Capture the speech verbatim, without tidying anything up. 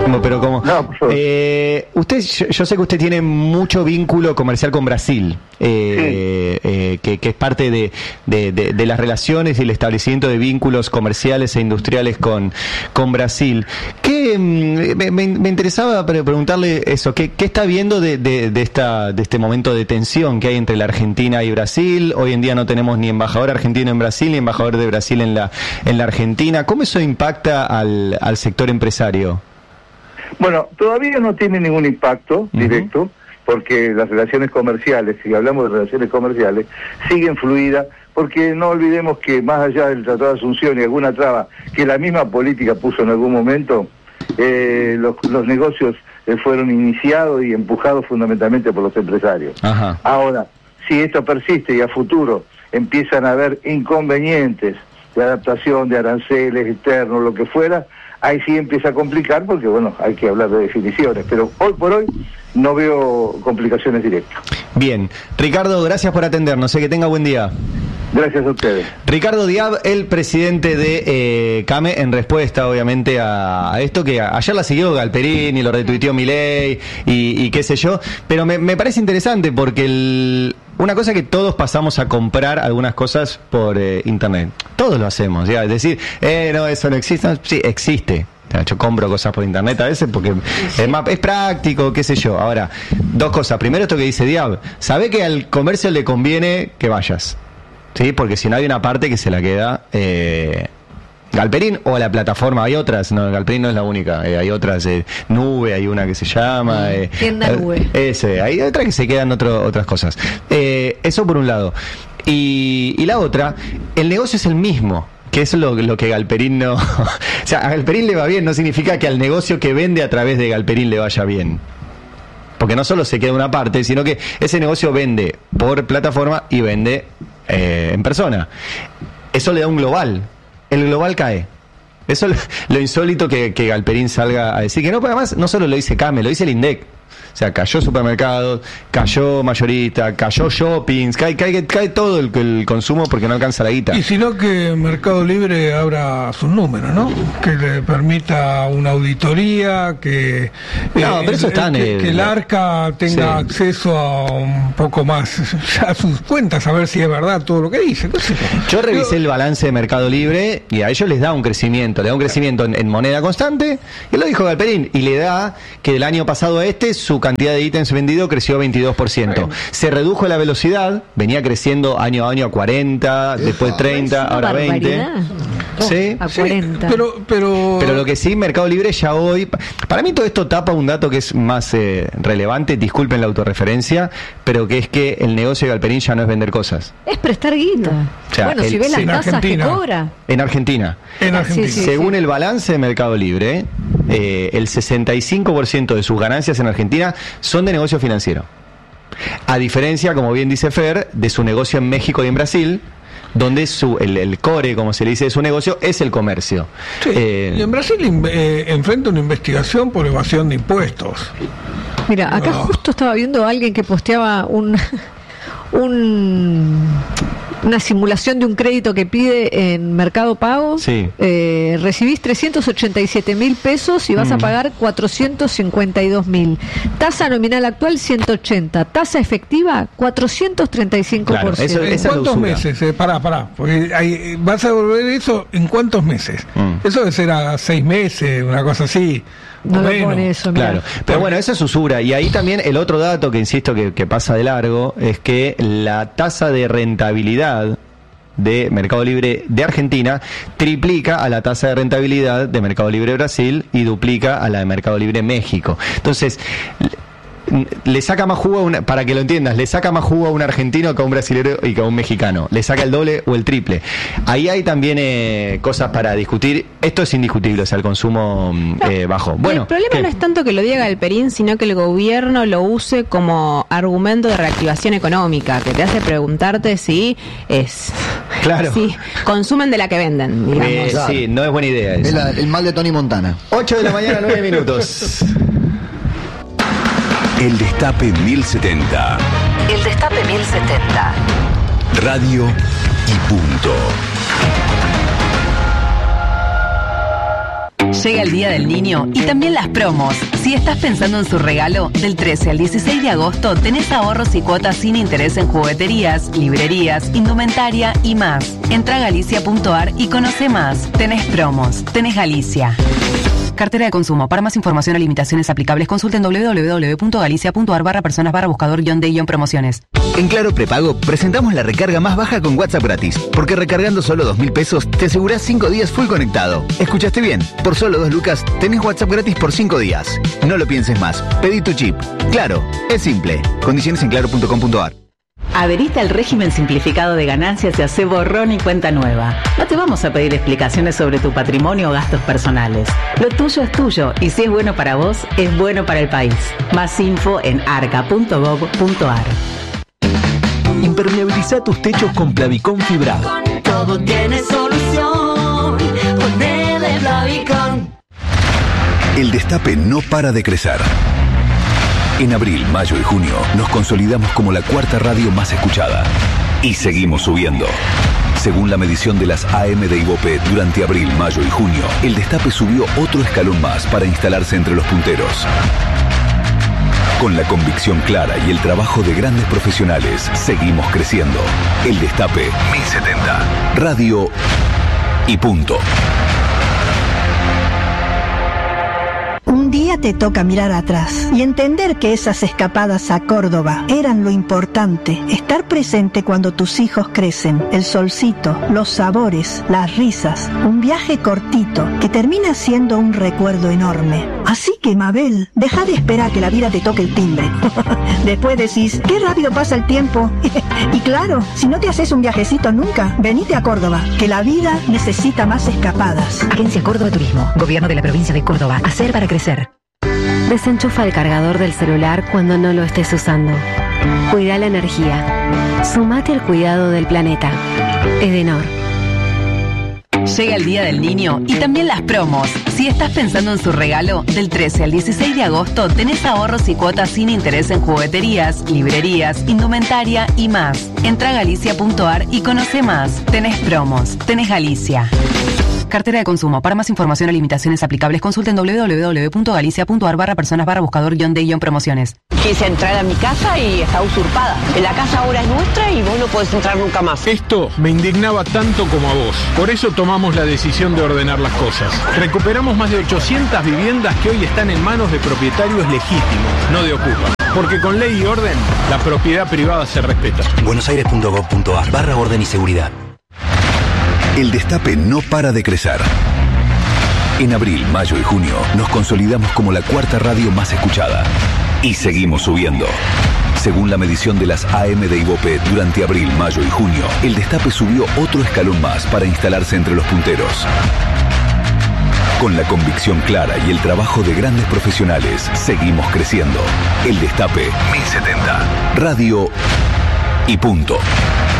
Pero como No, por favor. eh, usted, yo, yo sé que usted tiene mucho vínculo comercial con Brasil, eh, Sí. eh, que, que es parte de, de, de, de las relaciones y el establecimiento de vínculos comerciales e industriales con, con Brasil. ¿Qué, mm, me, me, me interesaba pre- preguntarle eso, ¿qué, qué está viendo de, de, de, esta, de este momento de tensión que hay entre la Argentina y Brasil? Hoy en día no tenemos ni embajador argentino en Brasil, ni embajador de Brasil en la, en la Argentina. ¿Cómo eso impacta al, al sector empresario? Bueno, todavía no tiene ningún impacto Uh-huh. directo, porque las relaciones comerciales, si hablamos de relaciones comerciales, siguen fluidas, porque no olvidemos que más allá del Tratado de Asunción y alguna traba que la misma política puso en algún momento, eh, los, los negocios eh, fueron iniciados y empujados fundamentalmente por los empresarios. Ajá. Ahora, si esto persiste y a futuro empiezan a haber inconvenientes de adaptación, de aranceles externos, lo que fuera, ahí sí empieza a complicar porque, bueno, hay que hablar de definiciones, pero hoy por hoy no veo complicaciones directas. Bien. Ricardo, gracias por atendernos. Sé que tenga buen día. Gracias a ustedes. Ricardo Diab, el presidente de eh, CAME, en respuesta obviamente a, a esto, que a- ayer la siguió Galperín y lo retuiteó Milei y, y qué sé yo, pero me, me parece interesante porque el, una cosa que todos pasamos a comprar algunas cosas por eh, internet, todos lo hacemos, ya, es decir, eh, no, eso no existe, no, sí, existe. Yo compro cosas por internet a veces porque es, más, es práctico, qué sé yo. Ahora, dos cosas. Primero, esto que dice Diab, sabe que al comercio le conviene que vayas. Sí, porque si no hay una parte que se la queda eh, Galperín o la plataforma. Hay otras, no, Galperín no es la única, eh, hay otras, eh, Nube, hay una que se llama eh, Tienda Nube. eh, ese, hay otras que se quedan otro, otras cosas. Eh, eso por un lado. Y, y la otra, el negocio es el mismo, que es lo, lo que Galperín no... o sea, a Galperín le va bien, no significa que al negocio que vende a través de Galperín le vaya bien. Porque no solo se queda una parte, sino que ese negocio vende por plataforma y vende eh, en persona. Eso le da un global. El global cae. Eso es lo insólito que, que Galperín salga a decir. Que no, pero además no solo lo dice CAME, lo dice el INDEC. O sea, cayó supermercados, cayó mayorista, cayó shoppings, cae, cae, cae todo el, el consumo porque no alcanza la guita. Y si no, que Mercado Libre abra sus números, ¿no? Que le permita una auditoría, que, eh, No, pero eso está en que, el- que el ARCA tenga Sí. acceso a un poco más a sus cuentas, a ver si es verdad todo lo que dice. ¿Qué sé yo? Yo revisé el balance de Mercado Libre y a ellos les da un crecimiento, le da un crecimiento en, en moneda constante, y lo dijo Galperín, y le da que del año pasado a este su cantidad de ítems vendidos creció veintidós por ciento. Se redujo la velocidad, venía creciendo año a año a cuarenta, después treinta, Es una ahora veinte. barbaridad. Sí. A Sí, cuarenta. pero, pero, Pero lo que sí, Mercado Libre ya hoy... Para mí todo esto tapa un dato que es más eh, relevante, disculpen la autorreferencia, pero que es que el negocio de Galperín ya no es vender cosas. Es prestar guita. O sea, bueno, el- si ves sí, las en tasas que Argentina. cobra. En Argentina. en Ah, Argentina. sí, sí. Según el balance de Mercado Libre, eh, el sesenta y cinco por ciento de sus ganancias en Argentina son de negocio financiero. A diferencia, como bien dice Fer, de su negocio en México y en Brasil, donde su, el, el core, como se le dice, de su negocio es el comercio. Sí, Eh, y en Brasil in- eh, enfrenta una investigación por evasión de impuestos. Mira, acá No. justo estaba viendo a alguien que posteaba un, un una simulación de un crédito que pide en Mercado Pago. Sí. Eh, recibís trescientos ochenta y siete mil pesos y vas Mm. a pagar cuatrocientos cincuenta y dos mil. Tasa nominal actual ciento ochenta. Tasa efectiva cuatrocientos treinta y cinco por ciento. Claro, ¿En esa es la cuántos usura. meses? Eh, pará, pará. Porque hay- vas a devolver eso en cuántos meses. Mm. Eso debe ser a seis meses, una cosa así. No o lo menos. pone eso, mirá. Claro, pero bueno, eso es usura. Y ahí también el otro dato que insisto que, que pasa de largo es que la tasa de rentabilidad de Mercado Libre de Argentina triplica a la tasa de rentabilidad de Mercado Libre Brasil y duplica a la de Mercado Libre México. Entonces, le saca más jugo a una, para que lo entiendas, le saca más jugo a un argentino que a un brasilero y que a un mexicano. Le saca el doble o el triple. Ahí hay también eh, cosas para discutir. Esto es indiscutible, o sea, el consumo eh, bajo. Bueno, el problema ¿qué? no es tanto que lo diga Galperín, sino que el gobierno lo use como argumento de reactivación económica, que te hace preguntarte si es... Claro. Si consumen de la que venden, digamos. Eh, Claro. sí, no es buena idea Es eso. la- el mal de Tony Montana. ocho de la mañana, nueve minutos. El Destape mil setenta. El Destape mil setenta. Radio y punto. Llega el Día del Niño y también las promos. Si estás pensando en su regalo, del trece al dieciséis de agosto tenés ahorros y cuotas sin interés en jugueterías, librerías, indumentaria y más. Entra a galicia punto ar y conoce más. Tenés promos. Tenés Galicia. Cartera de consumo. Para más información o limitaciones aplicables, consulten doble u doble u doble u punto galicia punto ar barra personas barra buscador guión de guión promociones. En Claro Prepago presentamos la recarga más baja con WhatsApp gratis, porque recargando solo dos mil pesos te asegurás cinco días full conectado. ¿Escuchaste bien? Por solo dos lucas tenés WhatsApp gratis por cinco días. No lo pienses más. Pedí tu chip. Claro, es simple. Condiciones en claro punto com punto ar. Adherite al régimen simplificado de ganancias y hace borrón y cuenta nueva. No te vamos a pedir explicaciones sobre tu patrimonio o gastos personales. Lo tuyo es tuyo y si es bueno para vos, es bueno para el país. Más info en arca punto gob punto ar. Impermeabiliza tus techos con Plavicón fibrado. Todo tiene solución. Ponele Plavicón. El destape no para de crecer. En abril, mayo y junio nos consolidamos como la cuarta radio más escuchada. Y seguimos subiendo. Según la medición de las A M de Ibope, durante abril, mayo y junio, el destape subió otro escalón más para instalarse entre los punteros. Con la convicción clara y el trabajo de grandes profesionales, seguimos creciendo. El Destape mil setenta. Radio y punto. Un día te toca mirar atrás y entender que esas escapadas a Córdoba eran lo importante. Estar presente cuando tus hijos crecen, el solcito, los sabores, las risas. Un viaje cortito que termina siendo un recuerdo enorme. Así que, Mabel, deja de esperar que la vida te toque el timbre. Después decís, qué rápido pasa el tiempo. Y claro, si no te haces un viajecito nunca, venite a Córdoba, que la vida necesita más escapadas. Agencia Córdoba Turismo, Gobierno de la Provincia de Córdoba. Hacer para crecer. Desenchufa el cargador del celular cuando no lo estés usando. Cuida la energía. Sumate al cuidado del planeta. Edenor. Llega el Día del Niño y también las promos. Si estás pensando en su regalo, del trece al dieciséis de agosto tenés ahorros y cuotas sin interés en jugueterías, librerías, indumentaria y más. Entra a galicia punto ar y conoce más. Tenés promos. Tenés Galicia. Cartera de consumo. Para más información o limitaciones aplicables, consulten doble u doble u doble u punto galicia punto ar barra personas barra buscador guión de guión promociones. Quise entrar a mi casa y está usurpada. La casa ahora es nuestra y vos no podés entrar nunca más. Esto me indignaba tanto como a vos. Por eso tomamos la decisión de ordenar las cosas. Recuperamos más de ochocientas viviendas que hoy están en manos de propietarios legítimos, no de ocupas. Porque con ley y orden, la propiedad privada se respeta. buenosaires punto gob punto ar barra orden y seguridad. El Destape no para de crecer. En abril, mayo y junio nos consolidamos como la cuarta radio más escuchada. Y seguimos subiendo. Según la medición de las A M de Ibope, durante abril, mayo y junio, el Destape subió otro escalón más para instalarse entre los punteros. Con la convicción clara y el trabajo de grandes profesionales, seguimos creciendo. El Destape mil setenta. Radio y punto.